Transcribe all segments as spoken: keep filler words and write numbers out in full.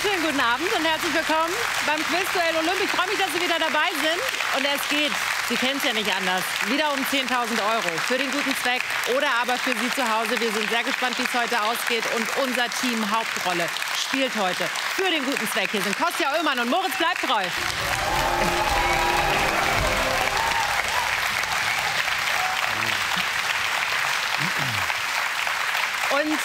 Wunderschönen guten Abend und herzlich willkommen beim Quizduell Olymp. Ich freue mich, dass Sie wieder dabei sind. Und es geht, Sie kennen es ja nicht anders, wieder um zehntausend Euro für den guten Zweck oder aber für Sie zu Hause. Wir sind sehr gespannt, wie es heute ausgeht. Und unser Team Hauptrolle spielt heute für den guten Zweck. Hier sind Kostja Ullmann und Moritz Bleibtreu. Und,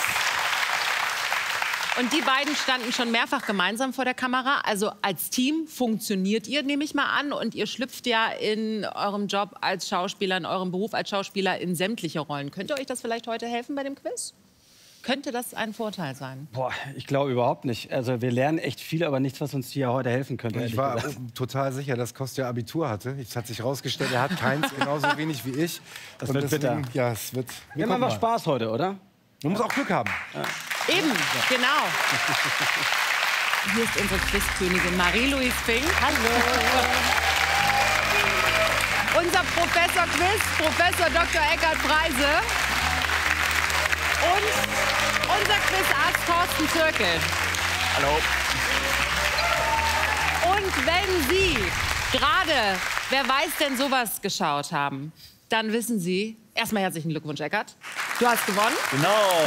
und die beiden standen schon mehrfach gemeinsam vor der Kamera. Also als Team funktioniert ihr, nehme ich mal an. Und ihr schlüpft ja in eurem Job als Schauspieler, in eurem Beruf als Schauspieler in sämtliche Rollen. Könnte euch das vielleicht heute helfen bei dem Quiz? Könnte das ein Vorteil sein? Boah, ich glaube überhaupt nicht. Also wir lernen echt viel, aber nichts, was uns hier heute helfen könnte. Ich war total sicher, dass Kostja Abitur hatte. Es hat sich herausgestellt, er hat keins, genauso wenig wie ich. Das Und wird deswegen, bitter. ja, es wird. Wir haben einfach Spaß heute, oder? Man muss auch Glück haben. Ja. Eben, genau. Hier ist unsere Quizkönigin Marie-Louise Fink. Hallo. Unser Professor Quiz, Professor Doktor Eckhard Preise. Und unser Quizarzt Thorsten Zirkel. Hallo. Und wenn Sie gerade Wer weiß denn sowas geschaut haben, dann wissen Sie, erstmal herzlichen Glückwunsch, Eckhard. Du hast gewonnen. Genau.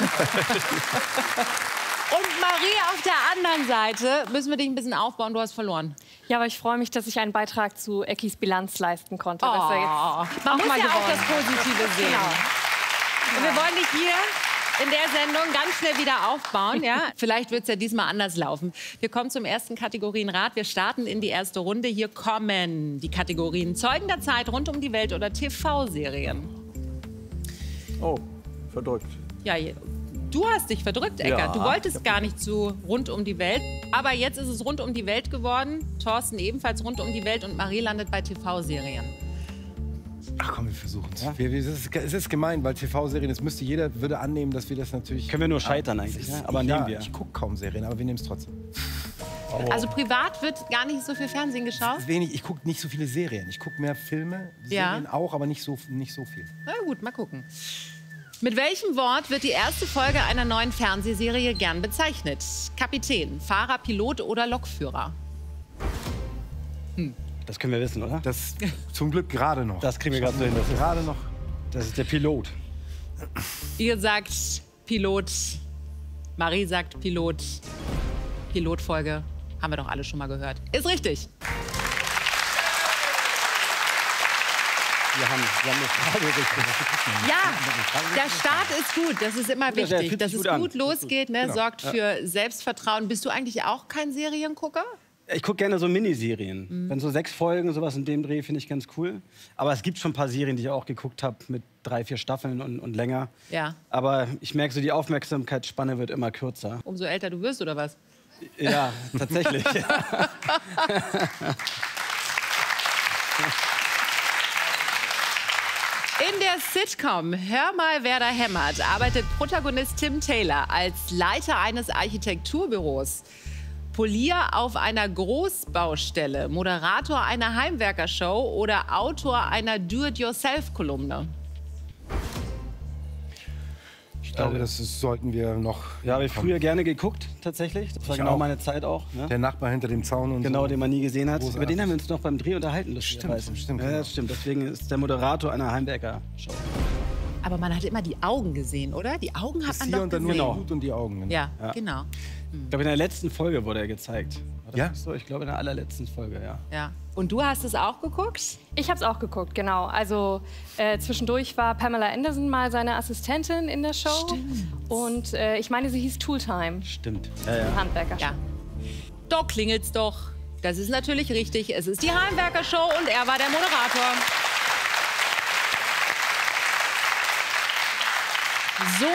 Und Marie, auf der anderen Seite müssen wir dich ein bisschen aufbauen. Du hast verloren. Ja, aber ich freue mich, dass ich einen Beitrag zu Eckis Bilanz leisten konnte. Oh, dass er jetzt man auch muss mal ja auch das gewonnen hat. Positive sehen. Genau. Und wir wollen dich hier in der Sendung ganz schnell wieder aufbauen. Ja? Vielleicht wird es ja diesmal anders laufen. Wir kommen zum ersten Kategorienrat. Wir starten in die erste Runde. Hier kommen die Kategorien Zeugen der Zeit, rund um die Welt oder T V-Serien. Oh, verdrückt. Ja, du hast dich verdrückt, Eckhard. Ja, du wolltest gar nicht zu rund um die Welt. Aber jetzt ist es rund um die Welt geworden. Thorsten ebenfalls rund um die Welt und Marie landet bei T V-Serien. Ach komm, wir versuchen es. Ja? Es ist, es ist gemein, weil T V-Serien, es müsste jeder würde annehmen, dass wir das natürlich. Können wir nur scheitern eigentlich, ist, ne? Aber ja, nehmen wir. Ich gucke kaum Serien, aber wir nehmen es trotzdem. Oh. Also privat wird gar nicht so viel Fernsehen geschaut? Wenig, ich gucke nicht so viele Serien. Ich gucke mehr Filme, Ja. Serien auch, aber nicht so, nicht so viel. Na gut, mal gucken. Mit welchem Wort wird die erste Folge einer neuen Fernsehserie gern bezeichnet? Kapitän, Fahrer, Pilot oder Lokführer? Hm. Das können wir wissen, oder? Das zum Glück gerade noch. Das kriegen wir gerade so hin. Das ist, gerade noch. das ist der Pilot. Ihr sagt Pilot, Marie sagt Pilot. Pilotfolge haben wir doch alle schon mal gehört. Ist richtig. Wir haben, wir haben eine Frage richtig. Ja, der Start ist gut. Das ist immer Ja, der wichtig, fühlt dass sich es gut an. gut losgeht, ne? Genau. Sorgt für Selbstvertrauen. Bist du eigentlich auch kein Seriengucker? Ich gucke gerne so Miniserien. Mhm. Wenn so sechs Folgen, sowas in dem Dreh, finde ich ganz cool. Aber es gibt schon ein paar Serien, die ich auch geguckt habe, mit drei, vier Staffeln und, und länger. Ja. Aber ich merke so, die Aufmerksamkeitsspanne wird immer kürzer. Umso älter du wirst, oder was? Ja, tatsächlich. In der Sitcom Hör mal, wer da hämmert arbeitet Protagonist Tim Taylor als Leiter eines Architekturbüros, Polier auf einer Großbaustelle, Moderator einer Heimwerkershow oder Autor einer Do-it-yourself-Kolumne. Ich glaube, das ist, sollten wir noch. Ja, habe ich früher gerne geguckt, tatsächlich. Das war Ich genau auch. meine Zeit auch. Ne? Der Nachbar hinter dem Zaun und Genau, so. den man nie gesehen hat. Großartig. Über den haben wir uns noch beim Dreh unterhalten. Stimmt, stimmt, Ja, genau. das stimmt. Deswegen ist der Moderator einer Heimwerker-Show. Aber man hat immer die Augen gesehen, oder? Die Augen hat Ist man hier doch und dann nur gesehen. der Hut und die Augen. Ja, Ja. genau. Ich glaube, in der letzten Folge wurde er gezeigt. War das Ja? nicht so? Ich glaube, in der allerletzten Folge, ja. Ja. Und du hast es auch geguckt? Ich habe es auch geguckt, genau. Also äh, zwischendurch war Pamela Anderson mal seine Assistentin in der Show. Stimmt. Und äh, ich meine, sie hieß Tooltime, Stimmt. Ja, ja. Handwerker. Ja. Da klingelt's doch. Das ist natürlich richtig. Es ist die Heimwerkershow und er war der Moderator. So